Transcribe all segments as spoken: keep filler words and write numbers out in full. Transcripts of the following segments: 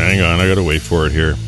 Hang on, I gotta wait for it here.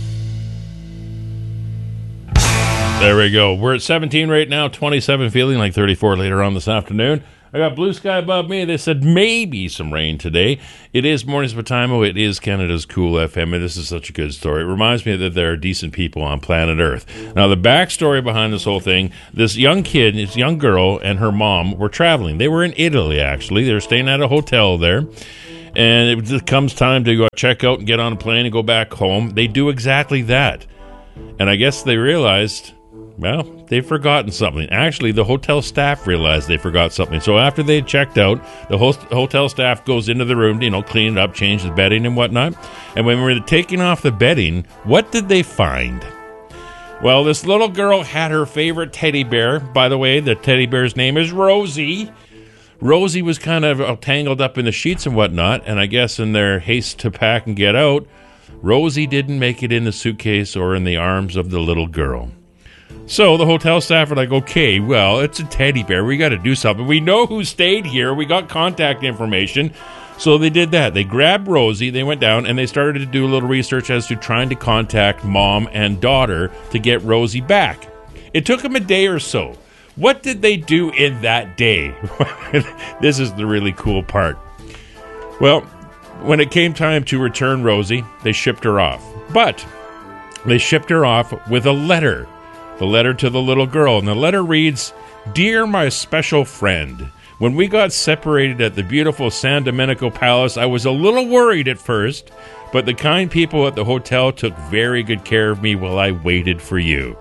There we go. We're at seventeen right now, twenty-seven, feeling like thirty-four later on this afternoon. I got blue sky above me. They said maybe some rain today. It is Mornings with Timo. It is Canada's Cool F M, and this is such a good story. It reminds me that there are decent people on planet Earth. Now, the backstory behind this whole thing, this young kid, this young girl, and her mom were traveling. They were in Italy, actually. They were staying at a hotel there. And it just comes time to go check out and get on a plane and go back home. They do exactly that. And I guess they realized, well, they've forgotten something. Actually, the hotel staff realized they forgot something. So after they checked out, the host, hotel staff goes into the room, you know, clean it up, change the bedding and whatnot. And when we were taking off the bedding, what did they find? Well, this little girl had her favorite teddy bear. By the way, the teddy bear's name is Rosie. Rosie was kind of tangled up in the sheets and whatnot, and I guess in their haste to pack and get out, Rosie didn't make it in the suitcase or in the arms of the little girl. So the hotel staff are like, okay, well, it's a teddy bear. We got to do something. We know who stayed here. We got contact information. So they did that. They grabbed Rosie, they went down, and they started to do a little research as to trying to contact mom and daughter to get Rosie back. It took them a day or so. What did they do in that day? This is the really cool part. Well, when it came time to return Rosie, they shipped her off. But they shipped her off with a letter. The letter to the little girl. And the letter reads, "Dear my special friend, when we got separated at the beautiful San Domenico Palace, I was a little worried at first, but the kind people at the hotel took very good care of me while I waited for you."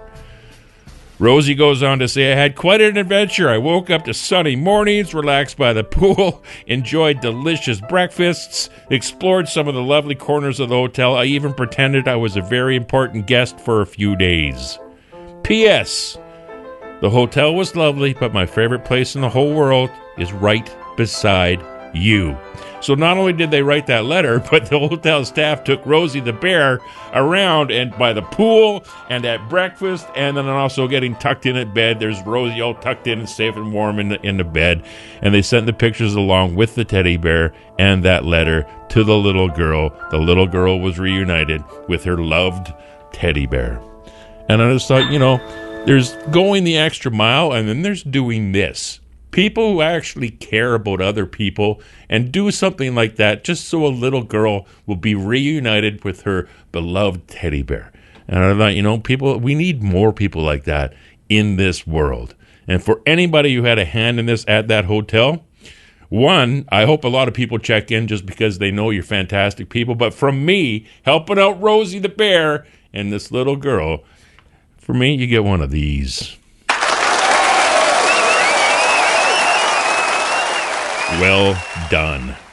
Rosie goes on to say, "I had quite an adventure. I woke up to sunny mornings, relaxed by the pool, enjoyed delicious breakfasts, explored some of the lovely corners of the hotel. I even pretended I was a very important guest for a few days. P S. The hotel was lovely, but my favorite place in the whole world is right beside you." So not only did they write that letter, but the hotel staff took Rosie the bear around and by the pool and at breakfast, and then also getting tucked in at bed. There's Rosie all tucked in and safe and warm in the, in the bed. And they sent the pictures along with the teddy bear and that letter to the little girl. The little girl was reunited with her loved teddy bear. And I just thought, you know, there's going the extra mile, and then there's doing this. People who actually care about other people and do something like that just so a little girl will be reunited with her beloved teddy bear. And I thought, you know, people, we need more people like that in this world. And for anybody who had a hand in this at that hotel, one, I hope a lot of people check in just because they know you're fantastic people. But from me, helping out Rosie the bear and this little girl, for me, you get one of these. Well done.